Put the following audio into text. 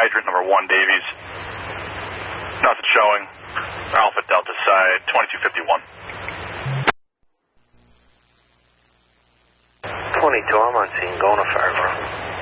hydrant number 1, Davies. Nothing showing. Alpha Delta side, 2251. 22, I'm on scene, going to Fireborough.